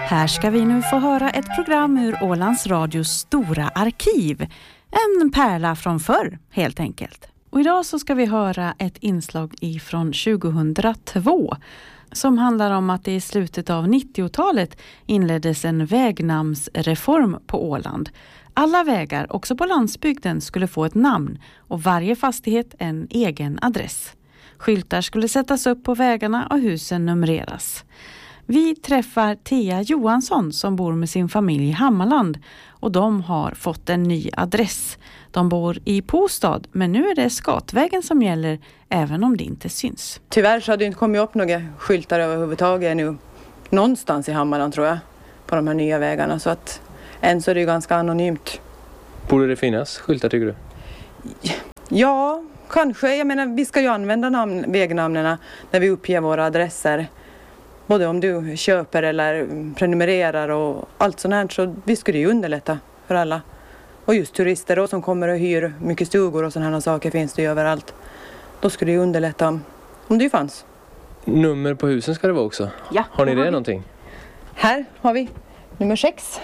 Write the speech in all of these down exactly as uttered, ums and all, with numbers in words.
Här ska vi nu få höra ett program ur Ålands Radios stora arkiv. En pärla från förr, helt enkelt. Och idag så ska vi höra ett inslag ifrån tjugohundratvå som handlar om att det i slutet av nittiotalet inleddes en vägnamnsreform på Åland. Alla vägar, också på landsbygden, skulle få ett namn och varje fastighet en egen adress. Skyltar skulle sättas upp på vägarna och husen numreras. Vi träffar Thea Johansson som bor med sin familj i Hammarland och de har fått en ny adress. De bor i Postad, men nu är det Skatvägen som gäller även om det inte syns. Tyvärr så har det inte kommit upp några skyltar överhuvudtaget nu någonstans i Hammarland tror jag på de här nya vägarna, så att än så är det ju ganska anonymt. Borde det finnas skyltar tycker du? Ja, kanske. Jag menar, vi ska ju använda namn, vägnamnen när vi uppger våra adresser. Både om du köper eller prenumererar och allt sånt här, så vi skulle ju underlätta för alla. Och just turister då, som kommer och hyr mycket stugor och sådana här saker finns det ju överallt. Då skulle det ju underlätta om, om det fanns. Nummer på husen ska det vara också. Ja. Har ni det har någonting? Här har vi nummer sex.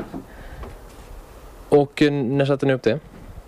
Och när satte ni upp det?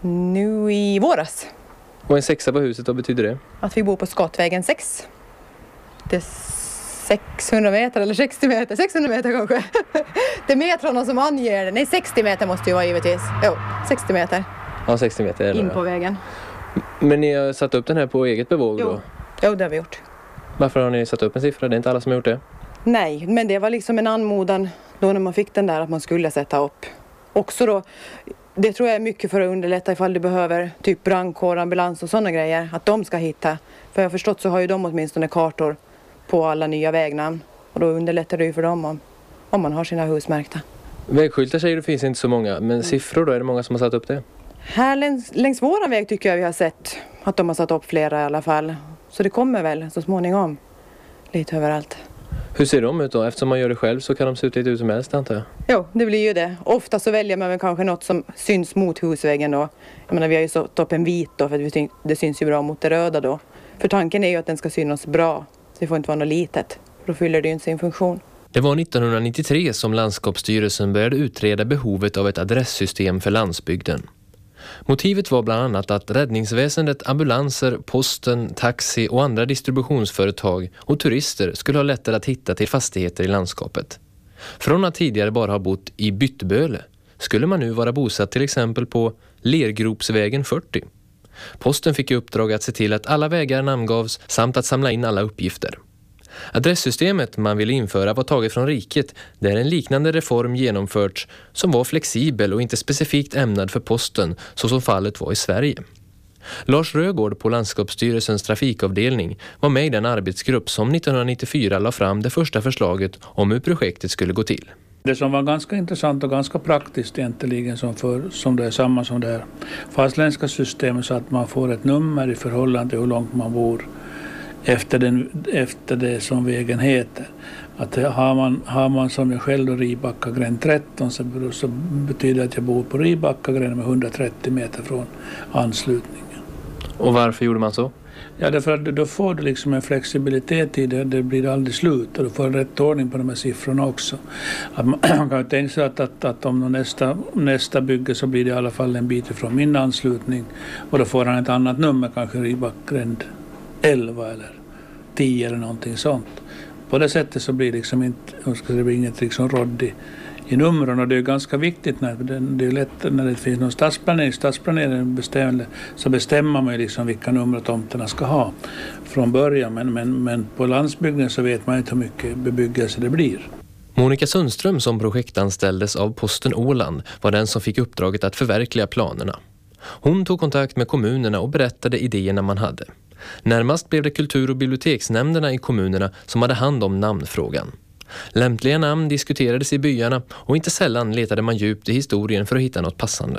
Nu i våras. Och en sexa på huset, vad betyder det? Att vi bor på Skatvägen sex. Det är sexhundra meter eller sextio meter. sexhundra meter kanske. Det är metrarna som anger det. Nej, sextio meter måste ju vara givetvis. Jo, sextio meter. Ja, sextio meter. Eller in på vägen. Men ni har satt upp den här på eget bevåg jo. då? Jo, det har vi gjort. Varför har ni satt upp en siffra? Det är inte alla som har gjort det. Nej, men det var liksom en anmodan då när man fick den där att man skulle sätta upp. Också då, det tror jag är mycket för att underlätta ifall du behöver typ brandkår, ambulans och sådana grejer. Att de ska hitta. För jag har förstått så har ju de åtminstone kartor på alla nya vägnamn. Och då underlättar det ju för dem om, om man har sina hus märkta. Vägskyltar säger det finns inte så många. Men mm. siffror då, är det många som har satt upp det? Här längs, längs våra väg tycker jag vi har sett att de har satt upp flera i alla fall. Så det kommer väl så småningom lite överallt. Hur ser de ut då? Eftersom man gör det själv så kan de se ut lite hur som helst, antar jag. Jo, det blir ju det. Ofta så väljer man väl kanske något som syns mot husväggen då. Jag menar, vi har ju satt upp en vit då för att det syns ju bra mot det röda då. För tanken är ju att den ska synas bra. Så det får inte vara något litet. Då fyller det ju inte sin funktion. Det var nittonhundranittiotre som Landskapsstyrelsen började utreda behovet av ett adresssystem för landsbygden. Motivet var bland annat att räddningsväsendet, ambulanser, posten, taxi och andra distributionsföretag och turister skulle ha lättare att hitta till fastigheter i landskapet. Från att tidigare bara ha bott i Byttböle skulle man nu vara bosatt till exempel på Lergropsvägen fyrtio. Posten fick i uppdrag att se till att alla vägar namngavs samt att samla in alla uppgifter. Adresssystemet man ville införa var taget från riket där en liknande reform genomförts som var flexibel och inte specifikt ämnad för posten så som fallet var i Sverige. Lars Rögård på Landskapsstyrelsens trafikavdelning var med i den arbetsgrupp som nittonhundranittiofyra la fram det första förslaget om hur projektet skulle gå till. Det som var ganska intressant och ganska praktiskt egentligen som, för, som det är samma som det här fastländska systemet, så att man får ett nummer i förhållande till hur långt man bor efter, den, efter det som vägen heter. Att har man, har man som jag själv då Ribackagränd tretton så, så betyder det att jag bor på Ribackagränd med hundratrettio meter från anslutningen. Och varför gjorde man så? Ja, därför att då får du liksom en flexibilitet i det, det blir aldrig slut och du får en rätt ordning på de här siffrorna också. Att man kan ju tänka sig att, att, att om nästa, nästa bygge så blir det i alla fall en bit ifrån min anslutning och då får han ett annat nummer, kanske Ribackagränd elva eller tio eller någonting sånt. På det sättet så blir liksom inte, det blir inget liksom rodd i, i numren, och det är ganska viktigt när det, det är lätt när det finns någon stadsplanering, stadsplanering bestämmer, så bestämmer man ju liksom vilka nummer tomterna ska ha från början, men, men, men på landsbygden så vet man inte hur mycket bebyggelse det blir. Monica Sundström som projektanställdes av Posten Åland var den som fick uppdraget att förverkliga planerna. Hon tog kontakt med kommunerna och berättade idéerna man hade. Närmast blev det kultur- och biblioteksnämnderna i kommunerna som hade hand om namnfrågan. Lämpliga namn diskuterades i byarna och inte sällan letade man djupt i historien för att hitta något passande.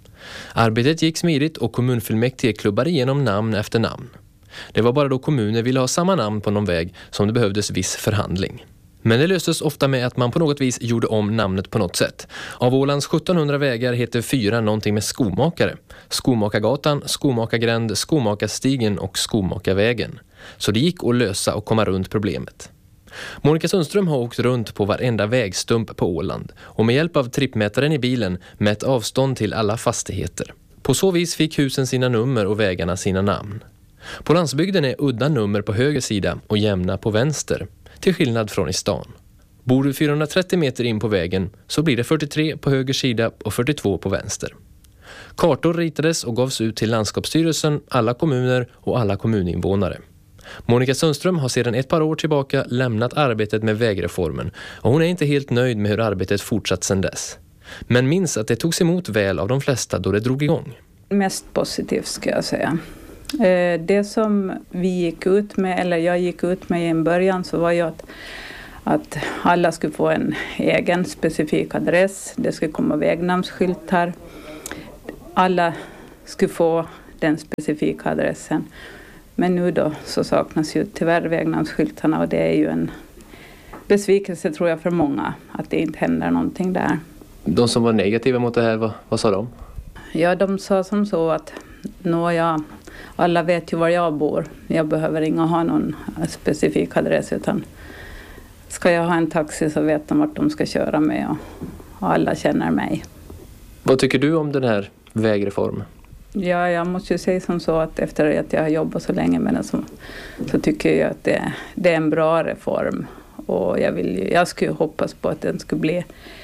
Arbetet gick smidigt och kommunfullmäktige klubbade igenom namn efter namn. Det var bara då kommuner ville ha samma namn på någon väg som det behövdes viss förhandling. Men det löstes ofta med att man på något vis gjorde om namnet på något sätt. Av Ålands sjuttonhundra vägar heter fyra någonting med skomakare. Skomakargatan, Skomakargränd, Skomakarstigen och Skomakarvägen. Så det gick att lösa och komma runt problemet. Monica Sundström har åkt runt på varenda vägstump på Åland och med hjälp av trippmätaren i bilen mätt avstånd till alla fastigheter. På så vis fick husen sina nummer och vägarna sina namn. På landsbygden är udda nummer på höger sida och jämna på vänster, till skillnad från i stan. Bor du fyrahundratrettio meter in på vägen så blir det fyrtiotre på höger sida och fyrtiotvå på vänster. Kartor ritades och gavs ut till Landskapsstyrelsen, alla kommuner och alla kommuninvånare. Monica Sundström har sedan ett par år tillbaka lämnat arbetet med vägreformen och hon är inte helt nöjd med hur arbetet fortsatt sedan dess. Men minns att det togs emot väl av de flesta då det drog igång. Mest positivt ska jag säga. Det som vi gick ut med, eller jag gick ut med i en början, så var ju att, att alla skulle få en egen specifik adress. Det skulle komma vägnamnsskyltar. Alla skulle få den specifika adressen. Men nu då så saknas ju tyvärr vägnamnsskyltarna och det är ju en besvikelse tror jag för många att det inte händer någonting där. De som var negativa mot det här, vad, vad sa de? Ja, de sa som så att nå jag, alla vet ju var jag bor. Jag behöver inte ha någon specifik adress utan ska jag ha en taxi så vet de vart de ska köra med och, och alla känner mig. Vad tycker du om den här vägreformen? Ja, jag måste ju säga som så att efter att jag har jobbat så länge med den så, så tycker jag att det, det är en bra reform. Och jag, vill ju, jag skulle hoppas på att den skulle bli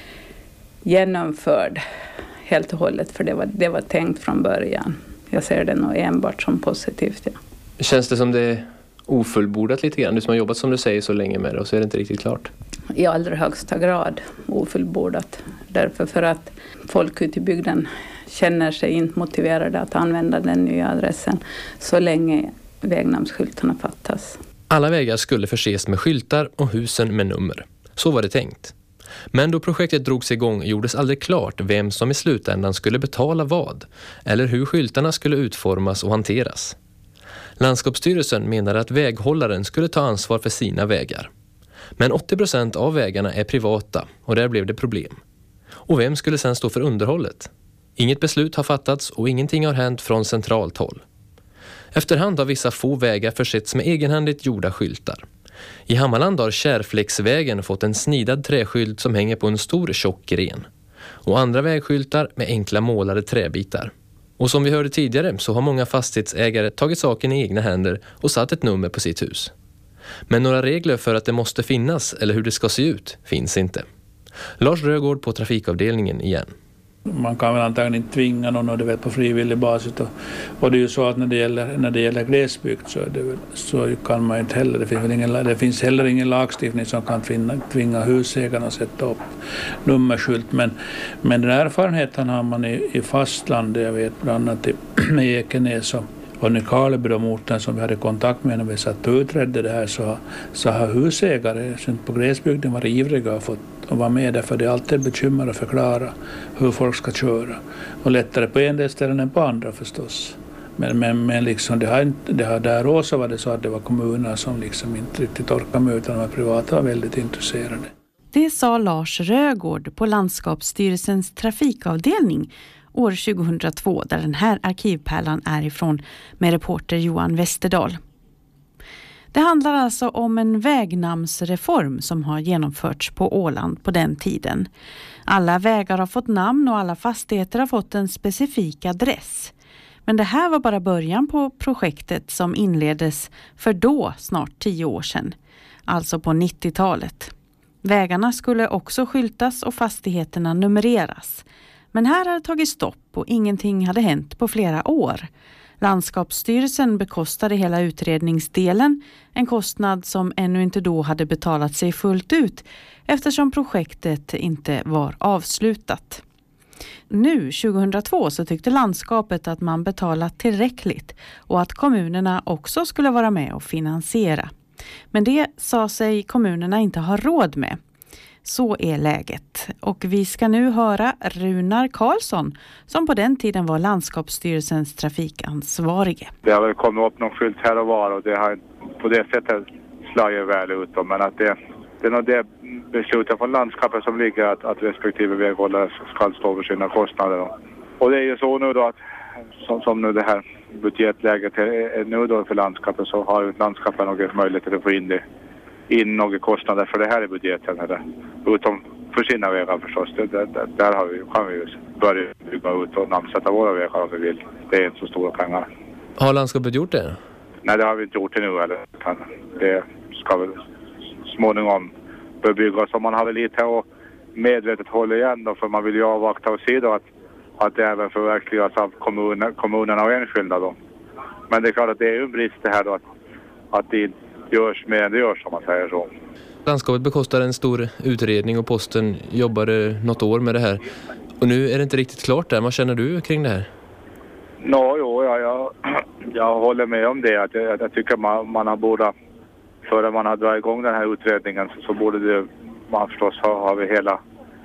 genomförd helt och hållet. För det var, det var tänkt från början. Jag ser det nog enbart som positivt. Ja. Känns det som det är ofullbordat lite grann? Du som har jobbat som du säger så länge med det och så är det inte riktigt klart. I allra högsta grad ofullbordat. Därför för att folk ute i bygden känner sig inte motiverade att använda den nya adressen så länge vägnamnsskyltarna fattas. Alla vägar skulle förses med skyltar och husen med nummer. Så var det tänkt. Men då projektet drogs igång gjordes aldrig klart vem som i slutändan skulle betala vad eller hur skyltarna skulle utformas och hanteras. Landskapsstyrelsen menade att väghållaren skulle ta ansvar för sina vägar. Men åttio procent av vägarna är privata och där blev det problem. Och vem skulle sedan stå för underhållet? Inget beslut har fattats och ingenting har hänt från centralt håll. Efterhand har vissa få vägar försetts med egenhändigt gjorda skyltar. I Hammarland har Kärfläcksvägen fått en snidad träskylt som hänger på en stor tjock gren. Och andra vägskyltar med enkla målade träbitar. Och som vi hörde tidigare så har många fastighetsägare tagit saken i egna händer och satt ett nummer på sitt hus. Men några regler för att det måste finnas eller hur det ska se ut finns inte. Lars Rögård på trafikavdelningen igen. Man kan väl antagligen inte tvinga någon och det vet på frivillig basis. Och, och det är ju så att när det gäller, när det gäller glesbygd så, är det väl, så kan man inte heller, det finns, väl ingen, det finns heller ingen lagstiftning som kan tvinga, tvinga husägarna att sätta upp nummerskylt. Men, men den erfarenheten har man i, i fastlandet, jag vet bland annat i, i Ekenäs och, och Nykarleby-orten som vi hade kontakt med när vi satt och utredde det här så, så har husägare på glesbygden varit ivriga och fått och vara med där, för det är alltid bekymmer att förklara hur folk ska köra. Och lättare på en del ställen än på andra förstås. Men, men, men liksom det har, det har där också var det så att det var kommuner som liksom inte riktigt orkade med utan de privata var väldigt intresserade. Det sa Lars Rögård på Landskapsstyrelsens trafikavdelning år tjugohundratvå där den här arkivpärlan är ifrån med reporter Johan Westerdahl. Det handlar alltså om en vägnamnsreform som har genomförts på Åland på den tiden. Alla vägar har fått namn och alla fastigheter har fått en specifik adress. Men det här var bara början på projektet som inleddes för då snart tio år sedan, alltså på nittiotalet. Vägarna skulle också skyltas och fastigheterna numreras. Men här hade tagit stopp och ingenting hade hänt på flera år. Landskapsstyrelsen bekostade hela utredningsdelen, en kostnad som ännu inte då hade betalat sig fullt ut eftersom projektet inte var avslutat. Nu, tjugohundratvå, så tyckte landskapet att man betalat tillräckligt och att kommunerna också skulle vara med och finansiera. Men det sa sig kommunerna inte ha råd med. Så är läget. Och vi ska nu höra Runar Karlsson som på den tiden var Landskapsstyrelsens trafikansvarige. Det har väl kommit upp någon skylt här och var och det har på det sättet slagit väl ut. Men att det, det är nog det beslutet från landskapet som ligger att, att respektive väghållare ska stå för sina kostnader. Och det är ju så nu då att som, som nu det här budgetläget är, är nu då för landskapet så har landskapet några möjligheter att få in det in några kostnader för det här i budgeten. Eller, utom för sina vägar förstås. Det, det, det, där har vi, kan vi ju börja bygga ut och namnsätta våra vägar om vi vill. Det är inte så stora pengar. Har landskapet gjort det? Nej, det har vi inte gjort ännu. Eller. Det ska väl småningom börja byggas. Och man har väl lite och medvetet hålla igen då, för man vill ju avvakta och se då att, att det även förverkligas av kommuner, kommunerna och enskilda då. Men det är klart att det är ju en brist det här då att, att det görs mer än det görs, som man säger så. Landskapet bekostar en stor utredning och posten jobbade något år med det här. Och nu är det inte riktigt klart där. Vad känner du kring det här? Nå, jo, ja, jag, jag håller med om det. Att jag, jag tycker man, man har borde, före man har dragit igång den här utredningen så, så borde det, man förstås ha, ha vi hela,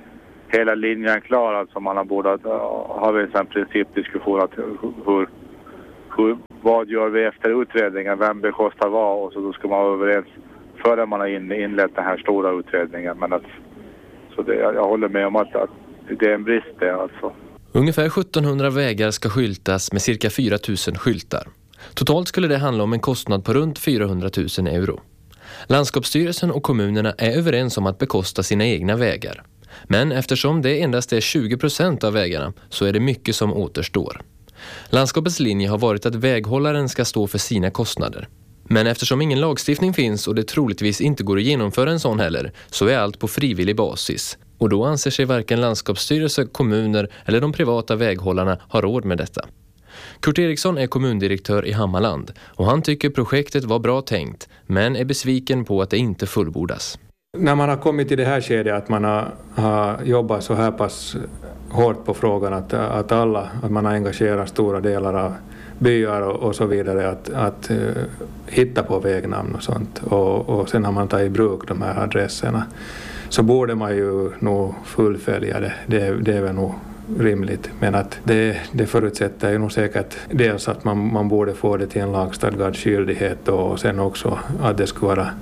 hela linjen klar. Alltså man har borde ha vi en principdiskussion att hur, hur, vad gör vi efter utredningen, vem bekostar vad, och så då ska man vara överens före man har in, inlett den här stora utredningen. Men att, så det, jag, jag håller med om att, att det är en brist det alltså. Ungefär sjuttonhundra vägar ska skyltas med cirka fyra tusen skyltar. Totalt skulle det handla om en kostnad på runt fyrahundratusen euro. Landskapsstyrelsen och kommunerna är överens om att bekosta sina egna vägar. Men eftersom det endast är tjugo procent av vägarna så är det mycket som återstår. Landskapets linje har varit att väghållaren ska stå för sina kostnader. Men eftersom ingen lagstiftning finns och det troligtvis inte går att genomföra en sån heller så är allt på frivillig basis. Och då anser sig varken landskapsstyrelse, kommuner eller de privata väghållarna ha råd med detta. Kurt Eriksson är kommundirektör i Hammarland och han tycker projektet var bra tänkt men är besviken på att det inte fullbordas. När man har kommit till det här skedet att man har, har jobbat så här pass hårt på frågan att, att alla, att man har engagerat stora delar av byar och, och så vidare att, att uh, hitta på vägnamn och sånt och, och sen har man tagit i bruk de här adresserna så borde man ju nog fullfölja det. Det, det är väl nog rimligt. Men att det, det förutsätter ju nog säkert dels att man, man borde få det till en lagstadgad skyldighet och sen också att det skulle vara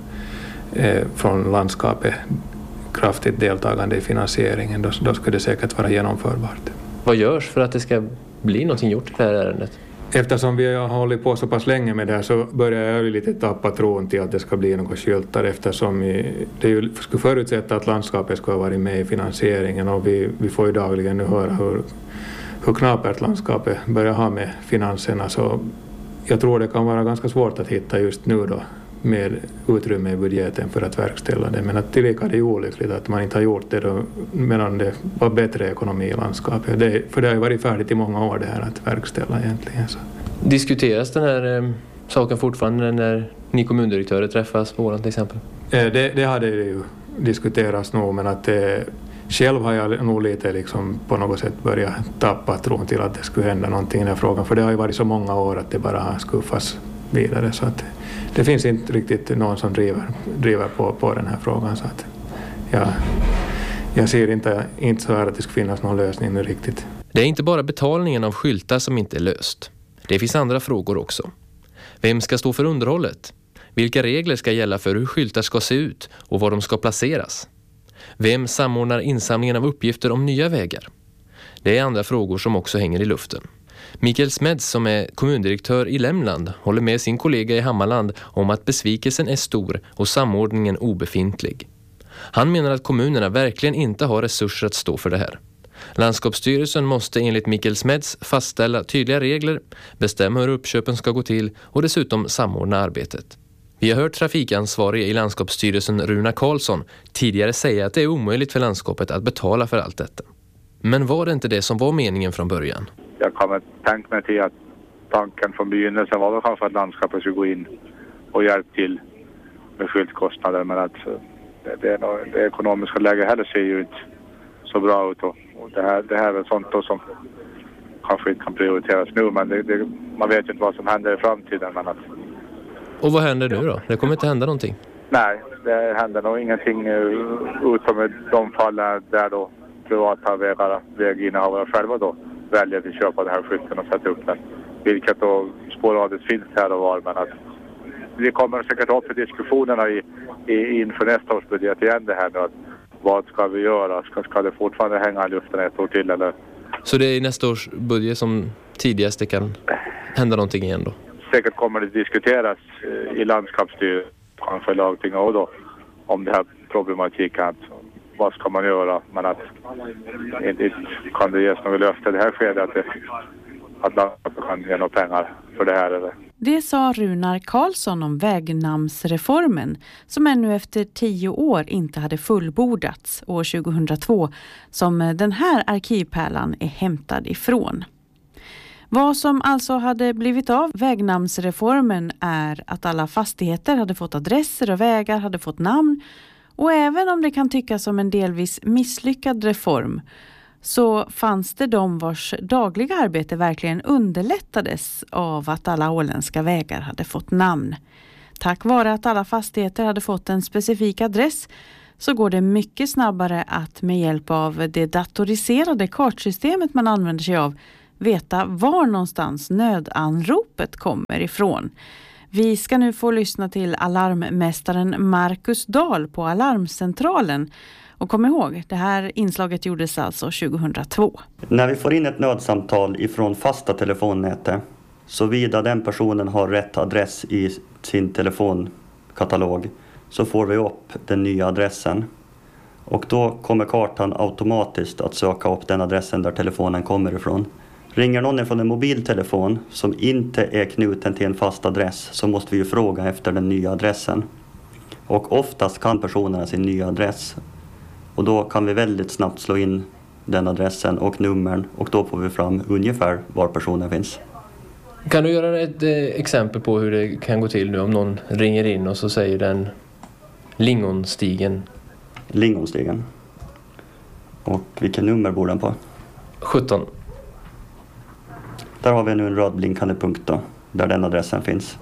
eh, från landskapet kraftigt deltagande i finansieringen. Då, då skulle det säkert vara genomförbart. Vad görs för att det ska bli någonting gjort i det här ärendet? Eftersom vi har hållit på så pass länge med det här så börjar jag lite tappa tron till att det ska bli något skyltar eftersom det ju skulle förutsätta att landskapet ska vara med i finansieringen och vi, vi får ju dagligen nu höra hur, hur knapert landskapet börjar ha med finanserna så jag tror det kan vara ganska svårt att hitta just nu då med utrymme i budgeten för att verkställa det men att tillika det är olyckligt att man inte har gjort det då medan det var bättre ekonomi i landskapet. Det, för det har ju varit färdigt i många år det här att verkställa egentligen. Så. Diskuteras den här eh, saken fortfarande när ni kommundirektörer träffas på våren till exempel? Eh, det, det hade ju diskuterats nog men att eh, själv har jag nog lite liksom på något sätt börjat tappa tron till att det skulle hända någonting i den här frågan för det har ju varit så många år att det bara har skuffats vidare så att det finns inte riktigt någon som driver, driver på, på den här frågan så att ja, jag ser inte, inte så här att det ska finnas någon lösning nu riktigt. Det är inte bara betalningen av skyltar som inte är löst. Det finns andra frågor också. Vem ska stå för underhållet? Vilka regler ska gälla för hur skyltar ska se ut och var de ska placeras? Vem samordnar insamlingen av uppgifter om nya vägar? Det är andra frågor som också hänger i luften. Mikael Smeds som är kommundirektör i Lämland håller med sin kollega i Hammarland om att besvikelsen är stor och samordningen obefintlig. Han menar att kommunerna verkligen inte har resurser att stå för det här. Landskapsstyrelsen måste enligt Mikael Smeds fastställa tydliga regler, bestämma hur uppköpen ska gå till och dessutom samordna arbetet. Vi har hört trafikansvarig i Landskapsstyrelsen Runa Karlsson tidigare säga att det är omöjligt för landskapet att betala för allt detta. Men var det inte det som var meningen från början? Jag kommer tänka mig till att tanken från begynnelsen var väl kanske att landskapet skulle gå in och hjälpa till med skyldkostnader men att det, det, är nog, det ekonomiska läget heller ser ju inte så bra ut och, och det, här, det här är väl sånt då som kanske inte kan prioriteras nu men det, det, man vet ju inte vad som händer i framtiden. Men att, och vad händer nu då? Det kommer inte hända någonting? Nej, det händer nog ingenting utom i de fallen där då privata vägar, väginnehavare själva då väljer att köpa den här skylten och sätta upp den. Vilket då sporadiskt finns här och var. Men att vi kommer säkert upp i diskussionerna i, i, inför nästa års budget igen det här nu. Att vad ska vi göra? Ska, ska det fortfarande hänga i luften ett år till? Eller? Så det är i nästa års budget som tidigast det kan hända någonting igen då? Säkert kommer det diskuteras i landskapsstyrelsen kanske lagting och då om det här problematiken. Att, vad ska man göra? Men att inte, inte kan det ges något löfte i det här skedet att, det, att landsbygden kan ge några pengar för det här. Eller? Det sa Runar Karlsson om vägnamnsreformen som ännu efter tio år inte hade fullbordats år tjugohundratvå, som den här arkivpärlan är hämtad ifrån. Vad som alltså hade blivit av vägnamnsreformen är att alla fastigheter hade fått adresser och vägar hade fått namn, och även om det kan tyckas som en delvis misslyckad reform så fanns det de vars dagliga arbete verkligen underlättades av att alla åländska vägar hade fått namn. Tack vare att alla fastigheter hade fått en specifik adress så går det mycket snabbare att med hjälp av det datoriserade kartsystemet man använder sig av veta var någonstans nödanropet kommer ifrån. Vi ska nu få lyssna till alarmmästaren Marcus Dahl på Alarmcentralen. Och kom ihåg, det här inslaget gjordes alltså tjugohundratvå. När vi får in ett nödsamtal ifrån fasta telefonnätet, såvida den personen har rätt adress i sin telefonkatalog, så får vi upp den nya adressen. Och då kommer kartan automatiskt att söka upp den adressen där telefonen kommer ifrån. Ringer någon från en mobiltelefon som inte är knuten till en fast adress så måste vi ju fråga efter den nya adressen. Och oftast kan personerna sin nya adress. Och då kan vi väldigt snabbt slå in den adressen och numren och då får vi fram ungefär var personen finns. Kan du göra ett eh, exempel på hur det kan gå till nu om någon ringer in och så säger den Lingonstigen? Lingonstigen. Och vilken nummer bor den på? sjutton. Där har vi nu en röd blinkande punkt då, där den adressen finns.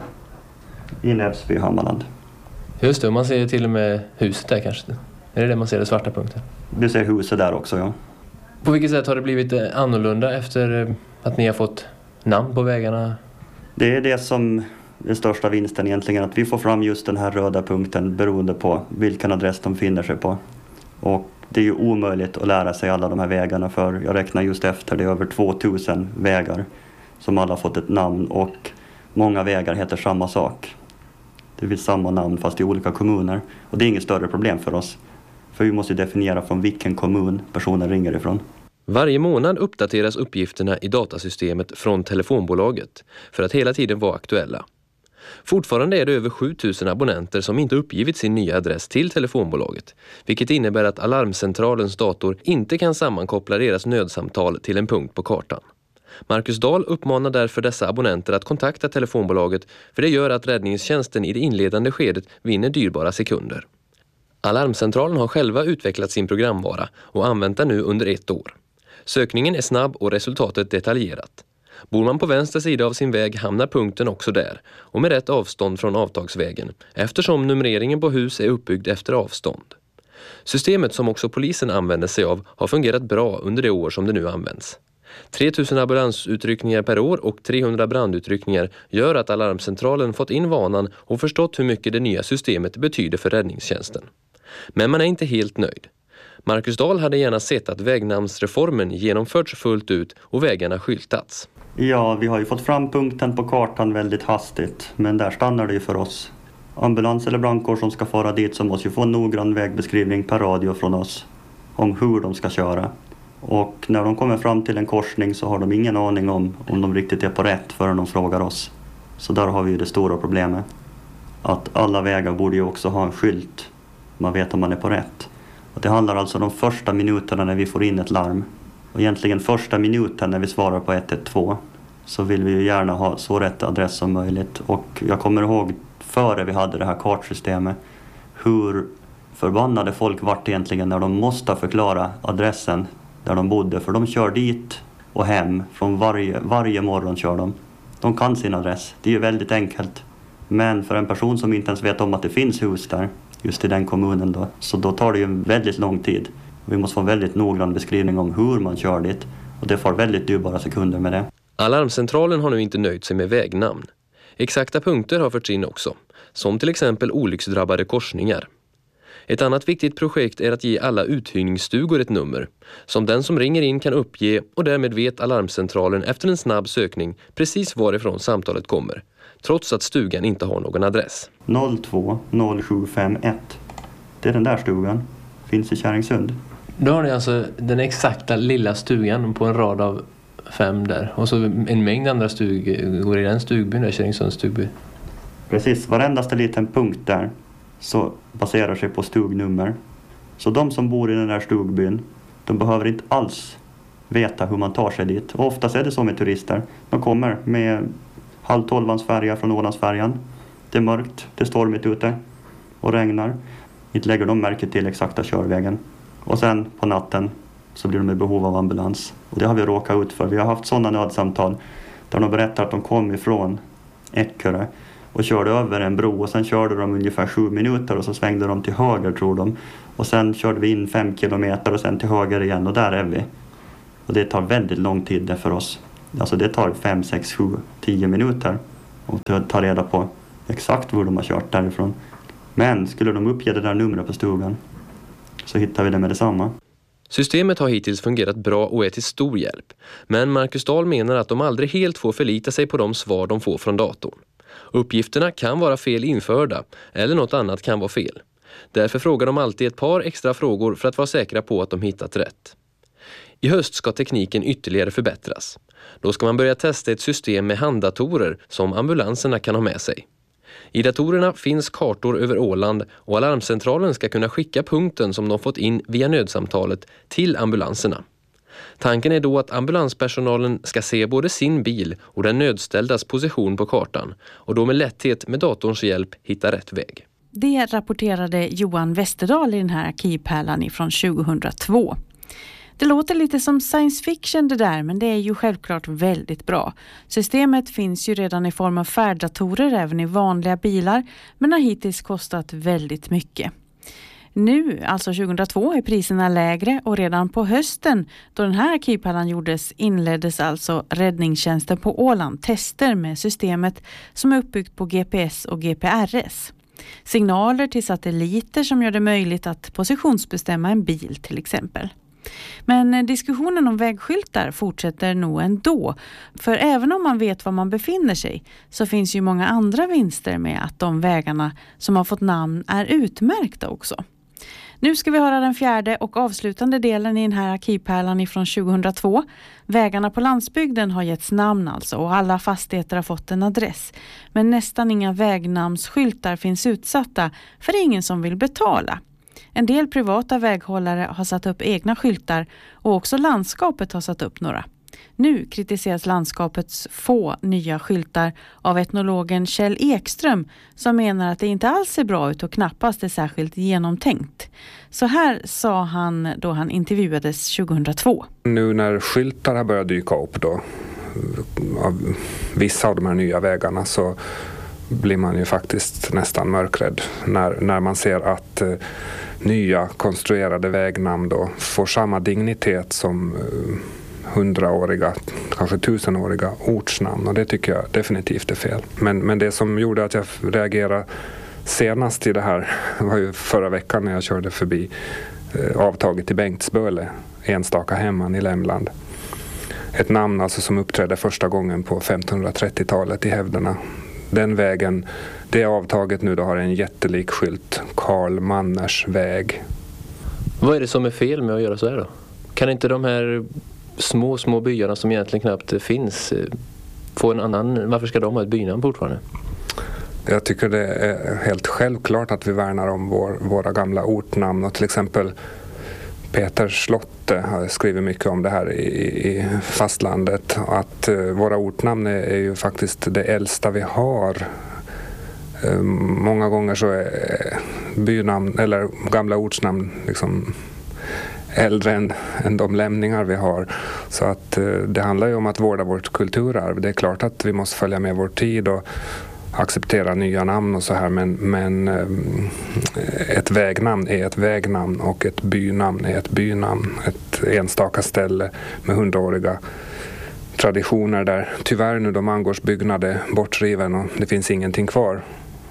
I Näsby, Hammarland. Just det, man ser till och med huset där kanske. Är det det man ser, det svarta punkten? Du ser huset där också, ja. På vilket sätt har det blivit annorlunda efter att ni har fått namn på vägarna? Det är det som är största vinsten egentligen, att vi får fram just den här röda punkten beroende på vilken adress de finner sig på. Och det är ju omöjligt att lära sig alla de här vägarna, för jag räknar just efter, det är över tvåtusen vägar som alla har fått ett namn och många vägar heter samma sak. Det vill samma namn fast i olika kommuner, och det är inget större problem för oss. För vi måste definiera från vilken kommun personen ringer ifrån. Varje månad uppdateras uppgifterna i datasystemet från telefonbolaget för att hela tiden vara aktuella. Fortfarande är det över sjutusen abonnenter som inte uppgivit sin nya adress till telefonbolaget, vilket innebär att Alarmcentralens dator inte kan sammankoppla deras nödsamtal till en punkt på kartan. Marcus Dahl uppmanar därför dessa abonnenter att kontakta telefonbolaget, för det gör att räddningstjänsten i det inledande skedet vinner dyrbara sekunder. Alarmcentralen har själva utvecklat sin programvara och använt den nu under ett år. Sökningen är snabb och resultatet detaljerat. Bor man på vänster sida av sin väg hamnar punkten också där, och med rätt avstånd från avtagsvägen, eftersom numreringen på hus är uppbyggd efter avstånd. Systemet som också polisen använder sig av har fungerat bra under det år som det nu används. tre tusen ambulansutryckningar per år och trehundra brandutryckningar gör att Alarmcentralen fått in vanan och förstått hur mycket det nya systemet betyder för räddningstjänsten. Men man är inte helt nöjd. Marcus Dahl hade gärna sett att vägnamnsreformen genomförts fullt ut och vägarna skyltats. Ja, vi har ju fått fram punkten på kartan väldigt hastigt, men där stannar det ju för oss. Ambulans eller brandkår som ska fara dit så måste ju få en noggrann vägbeskrivning per radio från oss om hur de ska köra. Och när de kommer fram till en korsning så har de ingen aning om om de riktigt är på rätt förrän de frågar oss. Så där har vi ju det stora problemet. Att alla vägar borde ju också ha en skylt. Man vet om man är på rätt. Och det handlar alltså om de första minuterna när vi får in ett larm. Och egentligen första minuten när vi svarar på ett ett två så vill vi ju gärna ha så rätt adress som möjligt. Och jag kommer ihåg före vi hade det här kartsystemet hur förbannade folk vart egentligen när de måste förklara adressen där de bodde. För de kör dit och hem från varje, varje morgon kör de. De kan sin adress. Det är ju väldigt enkelt. Men för en person som inte ens vet om att det finns hus där, just i den kommunen då, så då tar det ju en väldigt lång tid. Vi måste få en väldigt noggrann beskrivning om hur man kör dit. Och det får väldigt dyrbara sekunder med det. Alarmcentralen har nu inte nöjt sig med vägnamn. Exakta punkter har förts in också, som till exempel olycksdrabbade korsningar. Ett annat viktigt projekt är att ge alla uthyrningsstugor ett nummer, som den som ringer in kan uppge, och därmed vet Alarmcentralen efter en snabb sökning precis varifrån samtalet kommer, trots att stugan inte har någon adress. noll två noll sju fem ett. Det är den där stugan. Finns i Käringsund. Då har ni alltså den exakta lilla stugan på en rad av fem där. Och så en mängd andra stugor går i den stugbyn, där Käringsunds stugby. Precis, varendaste liten punkt där så baserar sig på stugnummer. Så de som bor i den där stugbyn, de behöver inte alls veta hur man tar sig dit. Och oftast är det så med turister. De kommer med halv tolvans färja från Ålandsfärjan. Det är mörkt, det är stormigt ute och regnar. Inte lägger de märke till exakta körvägen. Och sen på natten så blir de i behov av ambulans. Och det har vi råkat ut för. Vi har haft sådana nödsamtal där de berättar att de kom ifrån Eckerö och körde över en bro. Och sen körde de ungefär sju minuter och så svängde de till höger, tror de. Och sen körde vi in fem kilometer och sen till höger igen, och där är vi. Och det tar väldigt lång tid det för oss. Alltså det tar fem, sex, sju, tio minuter att ta reda på exakt var de har kört därifrån. Men skulle de uppge det där numret på stugan så hittar vi det med detsamma. Systemet har hittills fungerat bra och är till stor hjälp. Men Marcus Dahl menar att de aldrig helt får förlita sig på de svar de får från datorn. Uppgifterna kan vara fel införda eller något annat kan vara fel. Därför frågar de alltid ett par extra frågor för att vara säkra på att de hittat rätt. I höst ska tekniken ytterligare förbättras. Då ska man börja testa ett system med handdatorer som ambulanserna kan ha med sig. I datorerna finns kartor över Åland och alarmcentralen ska kunna skicka punkten som de fått in via nödsamtalet till ambulanserna. Tanken är då att ambulanspersonalen ska se både sin bil och den nödställdas position på kartan och då med lätthet med datorns hjälp hitta rätt väg. Det rapporterade Johan Westerdahl i den här arkivpärlan ifrån tjugohundratvå. Det låter lite som science fiction det där, men det är ju självklart väldigt bra. Systemet finns ju redan i form av färddatorer även i vanliga bilar, men har hittills kostat väldigt mycket. Nu, alltså tjugohundratvå, är priserna lägre och redan på hösten då den här arkivpärlan gjordes inleddes alltså räddningstjänsten på Åland tester med systemet som är uppbyggt på G P S och G P R S. Signaler till satelliter som gör det möjligt att positionsbestämma en bil till exempel. Men diskussionen om vägskyltar fortsätter nog ändå. För även om man vet var man befinner sig så finns ju många andra vinster med att de vägarna som har fått namn är utmärkta också. Nu ska vi höra den fjärde och avslutande delen i den här arkivpärlan ifrån tjugohundratvå. Vägarna på landsbygden har getts namn alltså och alla fastigheter har fått en adress. Men nästan inga vägnamnsskyltar finns utsatta för det är ingen som vill betala. En del privata väghållare har satt upp egna skyltar och också landskapet har satt upp några. Nu kritiseras landskapets få nya skyltar av etnologen Kjell Ekström som menar att det inte alls ser bra ut och knappast är särskilt genomtänkt. Så här sa han då han intervjuades tjugohundratvå. Nu när skyltar har börjat dyka upp då, av vissa av de här nya vägarna, så blir man ju faktiskt nästan mörkrädd när, när man ser att eh, nya konstruerade vägnamn då får samma dignitet som eh, hundraåriga, kanske tusenåriga ortsnamn, och det tycker jag definitivt är fel. Men, men det som gjorde att jag reagerade senast i det här var ju förra veckan när jag körde förbi eh, avtaget i Bengtsböle, enstaka hemman i Lämland. Ett namn alltså som uppträdde första gången på femtonhundratrettiotalet i hävderna. Den vägen, det avtaget nu då har en jättelik skylt, Karl Manners väg. Vad är det som är fel med att göra så här då? Kan inte de här små, små byarna som egentligen knappt finns få en annan, varför ska de ha ett bynamn fortfarande? Jag tycker det är helt självklart att vi värnar om vår, våra gamla ortnamn, och till exempel Peter Slotte har skrivit mycket om det här i, i fastlandet, att uh, våra ortnamn är, är ju faktiskt det äldsta vi har. Uh, många gånger så är bynamn eller gamla ortsnamn liksom äldre än, än de lämningar vi har. Så att uh, det handlar ju om att vårda vårt kulturarv. Det är klart att vi måste följa med vår tid och acceptera nya namn och så här, men, men ett vägnamn är ett vägnamn och ett bynamn är ett bynamn. Ett enstaka ställe med hundraåriga traditioner där tyvärr nu de Mangårds byggnader bortriven och det finns ingenting kvar.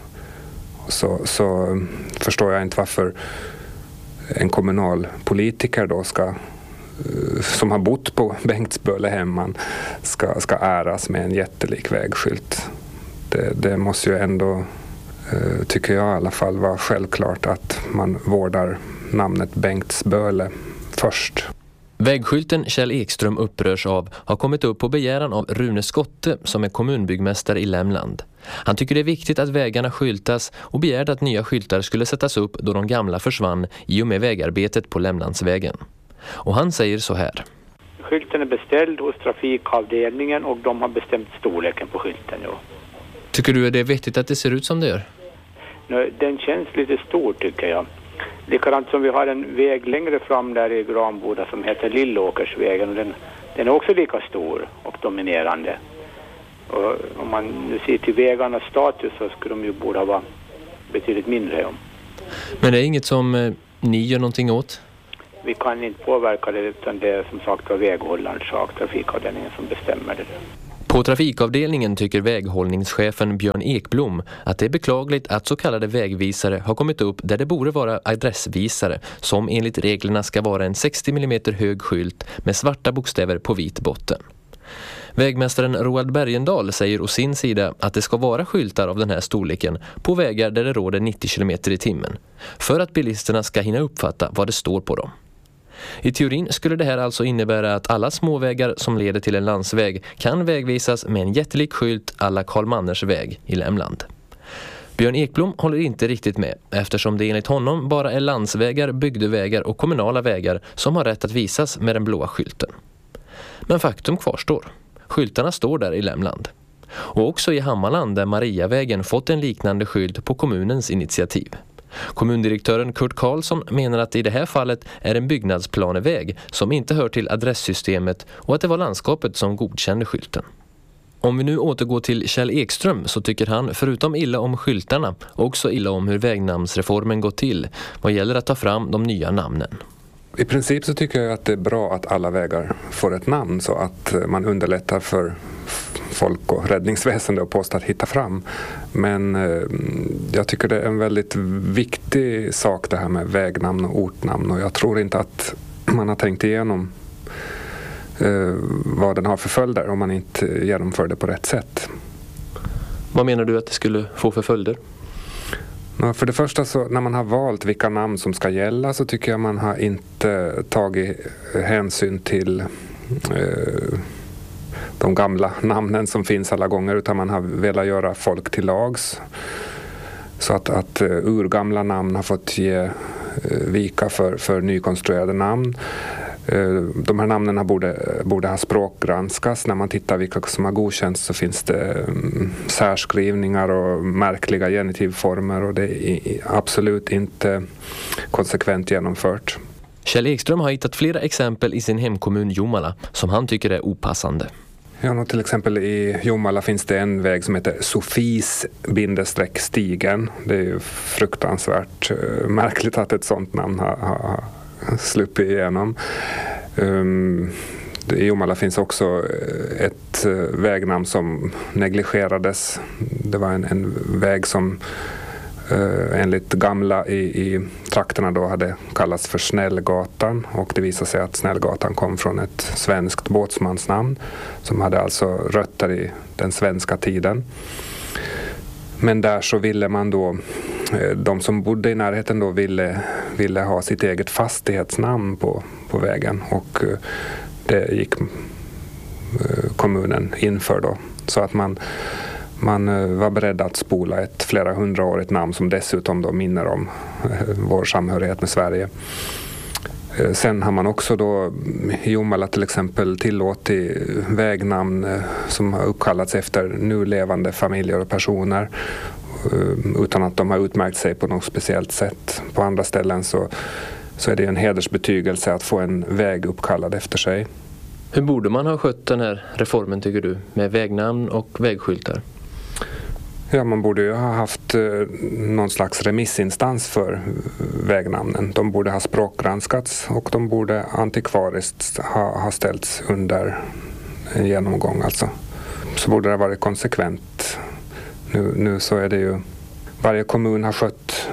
Så, så förstår jag inte varför en kommunal politiker då ska, som har bott på Bengtsböle hemman, ska, ska äras med en jättelik vägskylt. Det, det måste ju ändå eh, tycker jag i alla fall var självklart att man vårdar namnet Bengtsböle först. Vägskylten Kjell Ekström upprörs av har kommit upp på begäran av Rune Skotte som är kommunbyggmästare i Lämland. Han tycker det är viktigt att vägarna skyltas och begärde att nya skyltar skulle sättas upp då de gamla försvann i och med vägarbetet på Lämlandsvägen. Och han säger så här. Skylten är beställd hos trafikavdelningen och de har bestämt storleken på skylten. Ja. Tycker du att det är vettigt att det ser ut som det gör? Nu, den känns lite stor tycker jag. Likadant som vi har en väg längre fram där i Granboda som heter Lillåkersvägen. Och den, den är också lika stor och dominerande. Och om man nu ser till vägarnas status så skulle de ju borde vara betydligt mindre. Om. Men det är inget som eh, ni gör någonting åt? Vi kan inte påverka det utan det är som sagt var väghållarens sak, trafikavdelningen som bestämmer det. På trafikavdelningen tycker väghållningschefen Björn Ekblom att det är beklagligt att så kallade vägvisare har kommit upp där det borde vara adressvisare som enligt reglerna ska vara en sextio millimeter hög skylt med svarta bokstäver på vit botten. Vägmästaren Roald Bergendal säger å sin sida att det ska vara skyltar av den här storleken på vägar där det råder nittio kilometer i timmen för att bilisterna ska hinna uppfatta vad det står på dem. I teorin skulle det här alltså innebära att alla småvägar som leder till en landsväg kan vägvisas med en jättelik skylt alla Karl Manners väg i Lämland. Björn Ekblom håller inte riktigt med eftersom det enligt honom bara är landsvägar, bygdevägar och kommunala vägar som har rätt att visas med den blåa skylten. Men faktum kvarstår. Skyltarna står där i Lämland. Och också i Hammarland där Mariavägen fått en liknande skylt på kommunens initiativ. Kommundirektören Kurt Karlsson menar att i det här fallet är en byggnadsplaneväg som inte hör till adresssystemet och att det var landskapet som godkände skylten. Om vi nu återgår till Kjell Ekström så tycker han förutom illa om skyltarna också illa om hur vägnamnsreformen går till vad gäller att ta fram de nya namnen. I princip så tycker jag att det är bra att alla vägar får ett namn så att man underlättar för folk och räddningsväsende och post att hitta fram. Men eh, jag tycker det är en väldigt viktig sak det här med vägnamn och ortnamn och jag tror inte att man har tänkt igenom eh, vad den har för följder om man inte genomför det på rätt sätt. Vad menar du att det skulle få för följder? För det första så när man har valt vilka namn som ska gälla så tycker jag man har inte tagit hänsyn till eh, de gamla namnen som finns alla gånger utan man har velat göra folk till lags. Så att, att uh, urgamla namn har fått ge uh, vika för, för nykonstruerade namn. Uh, de här namnen borde, borde ha språkgranskas. När man tittar vilka som har godkänts så finns det um, särskrivningar och märkliga genitivformer och det är absolut inte konsekvent genomfört. Kjell Ekström har hittat flera exempel i sin hemkommun Jomala som han tycker är opassande. Ja, till exempel i Jomala finns det en väg som heter Sofis-stigen. Det är ju fruktansvärt uh, märkligt att ett sånt namn har, har sluppit igenom. Um, I Jomala finns också ett uh, vägnamn som negligerades. Det var en, en väg som Uh, enligt gamla i, i trakterna då hade kallats för Snällgatan och det visade sig att Snällgatan kom från ett svenskt båtsmansnamn som hade alltså rötter i den svenska tiden. Men där så ville man då, uh, de som bodde i närheten då ville, ville ha sitt eget fastighetsnamn på, på vägen och uh, det gick uh, kommunen inför då så att man Man var beredd att spola ett flera hundraårigt namn som dessutom då minner om vår samhörighet med Sverige. Sen har man också då i Jomala till exempel tillåtit vägnamn som har uppkallats efter nu levande familjer och personer utan att de har utmärkt sig på något speciellt sätt. På andra ställen så, så är det en hedersbetygelse att få en väg uppkallad efter sig. Hur borde man ha skött den här reformen tycker du med vägnamn och vägskyltar? Ja, man borde ju ha haft eh, någon slags remissinstans för vägnamnen. De borde ha språkgranskats och de borde antikvariskt ha, ha ställts under en genomgång. Alltså. Så borde det ha varit konsekvent. Nu, nu så är det ju, varje kommun har skött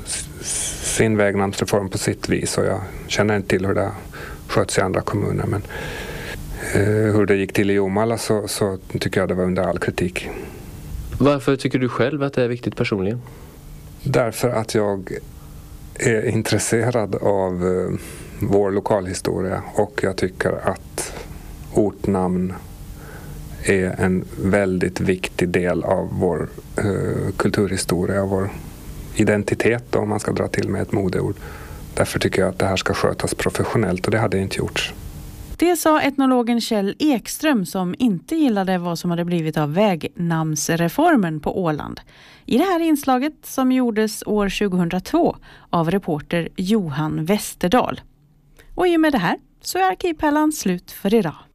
sin vägnamnsreform på sitt vis och jag känner inte till hur det har sköts i andra kommuner. Men eh, hur det gick till i Jomala så, så tycker jag det var under all kritik. Varför tycker du själv att det är viktigt personligen? Därför att jag är intresserad av eh, vår lokalhistoria och jag tycker att ortnamn är en väldigt viktig del av vår eh, kulturhistoria, vår identitet om man ska dra till med ett modeord. Därför tycker jag att det här ska skötas professionellt och det hade inte gjorts. Det sa etnologen Kjell Ekström som inte gillade vad som hade blivit av vägnamnsreformen på Åland. I det här inslaget som gjordes år tjugohundratvå av reporter Johan Westerdahl. Och i och med det här så är Arkivpärlan slut för idag.